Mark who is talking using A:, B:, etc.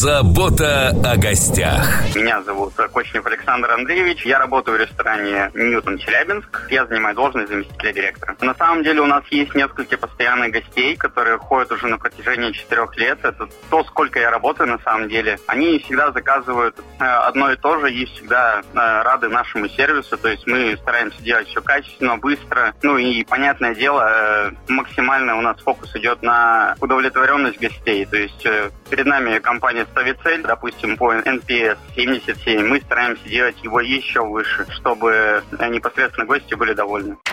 A: Забота о гостях.
B: Меня зовут Кочнев Александр Андреевич. Я работаю в ресторане «Ньютон» Челябинск. Я занимаю должность заместителя директора. На самом деле у нас есть несколько постоянных гостей, которые ходят уже на протяжении 4 лет. Это то, сколько я работаю на самом деле. Они всегда заказывают одно и то же и всегда рады нашему сервису. То есть мы стараемся делать все качественно, быстро. Ну и, понятное дело, максимально у нас фокус идет на удовлетворенность гостей. То есть перед нами компания ставит цель, допустим, по NPS 77. Мы стараемся делать его еще выше, чтобы непосредственно гости были довольны.